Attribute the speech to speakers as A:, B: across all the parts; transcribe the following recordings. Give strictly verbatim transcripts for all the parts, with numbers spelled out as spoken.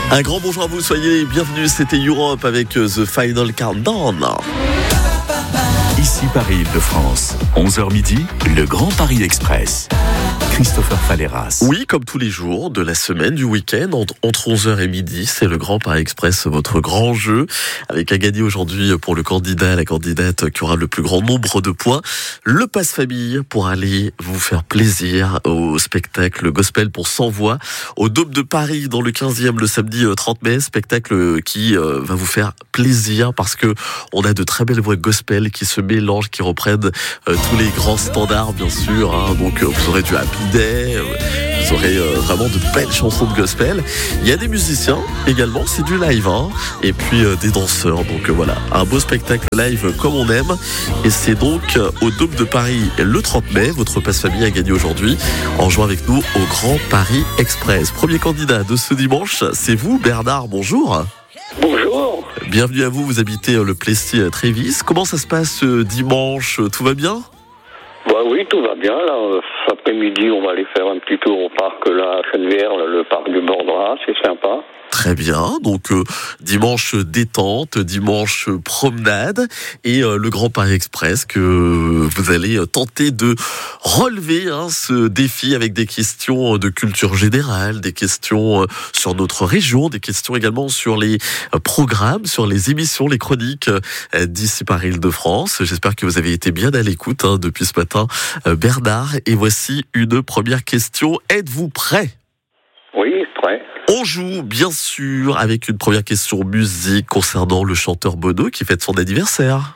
A: Un grand bonjour à vous, soyez les bienvenus, c'était Europe avec The Final Countdown.
B: Ici Paris-Île-de-France, onze heures midi, le Grand Paris Express. Christopher Falleras.
A: Oui, comme tous les jours de la semaine, du week-end, entre onze heures et midi, c'est le Grand Paris Express, votre grand jeu, avec à gagner aujourd'hui pour le candidat, la candidate qui aura le plus grand nombre de points, le passe famille pour aller vous faire plaisir au spectacle gospel pour cent voix au Dôme de Paris dans le quinzième le samedi trente mai, spectacle qui va vous faire plaisir parce que on a de très belles voix gospel qui se mélangent, qui reprennent tous les grands standards bien sûr, hein, donc vous aurez du Happy Day, vous aurez euh, vraiment de belles chansons de gospel. Il y a des musiciens également, c'est du live, hein, et puis euh, des danseurs. Donc euh, voilà, un beau spectacle live comme on aime. Et c'est donc euh, au Dôme de Paris le trente mai. Votre passe famille a gagné aujourd'hui en jouant avec nous au Grand Paris Express. Premier candidat de ce dimanche, c'est vous, Bernard. Bonjour.
C: Bonjour.
A: Bienvenue à vous. Vous habitez euh, le Plessis-Trévis. Comment ça se passe euh, dimanche? Tout va bien?
C: Bah oui, tout va bien. Là, euh, cet après-midi, on va aller faire un petit tour au parc là, à Chenevière, là, le parc du Bordras, c'est sympa.
A: Très bien, donc euh, dimanche détente, dimanche promenade et euh, le Grand Paris Express que vous allez tenter de relever hein, ce défi avec des questions de culture générale, des questions sur notre région, des questions également sur les programmes, sur les émissions, les chroniques euh, d'ici par Île-de-France. J'espère que vous avez été bien à l'écoute hein, depuis ce matin, euh, Bernard. Et voici une première question. Êtes-vous prêt ?
C: Oui, prêt.
A: On joue, bien sûr, avec une première question musique concernant le chanteur Bono qui fête son anniversaire.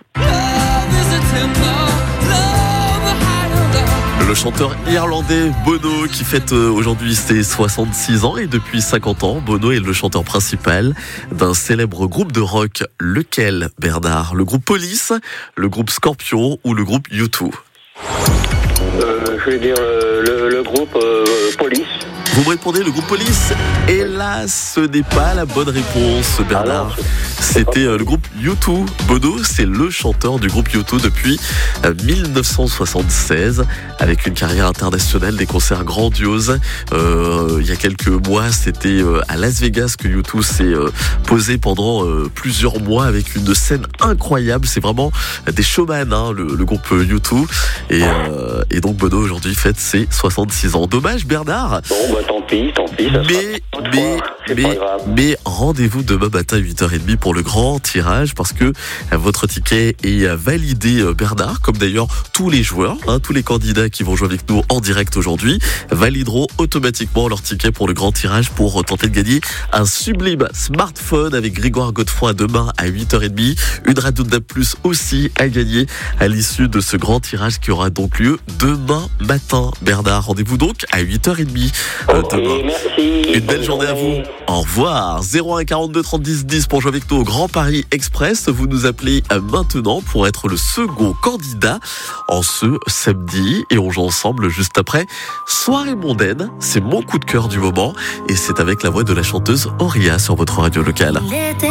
A: Le chanteur irlandais Bono qui fête aujourd'hui ses soixante-six ans et depuis cinquante ans, Bono est le chanteur principal d'un célèbre groupe de rock. Lequel, Bernard? Le groupe Police, le groupe Scorpion ou le groupe U deux?
C: euh, Je vais dire euh, le, le groupe euh, Police.
A: Vous me répondez le groupe Police. Hélas, ce n'est pas la bonne réponse, Bernard. C'était le groupe U deux. Bono, c'est le chanteur du groupe U deux depuis dix-neuf cent soixante-seize, avec une carrière internationale, des concerts grandioses. Euh, il y a quelques mois, c'était à Las Vegas que U deux s'est euh, posé pendant euh, plusieurs mois avec une scène incroyable. C'est vraiment des showman, hein, le, le groupe U deux. Et, euh, et donc Bono aujourd'hui fête ses soixante-six ans. Dommage, Bernard.
C: Bon, bah tant pis, tant pis. Ça
A: mais,
C: sera
A: mais,
C: c'est
A: mais,
C: pas grave.
A: mais rendez-vous demain matin à huit heures trente pour le grand tirage parce que votre ticket est validé, Bernard, comme d'ailleurs tous les joueurs, hein, tous les candidats qui vont jouer avec nous en direct aujourd'hui valideront automatiquement leur ticket pour le grand tirage pour tenter de gagner un sublime smartphone avec Grégoire Godefroy demain à huit heures trente. Une radio de plus aussi à gagner à l'issue de ce grand tirage qui aura donc lieu demain matin. Bernard, rendez-vous donc à huit heures trente euh,
C: Ok,
A: demain.
C: merci.
A: Une belle journée à vous. Au revoir. zéro un quarante-deux trente dix dix pour jouer avec nous au Grand Paris Express. Vous nous appelez maintenant pour être le second candidat en ce samedi. Et on joue ensemble juste après Soirée mondaine. C'est mon coup de cœur du moment. Et c'est avec la voix de la chanteuse Auria sur votre radio locale.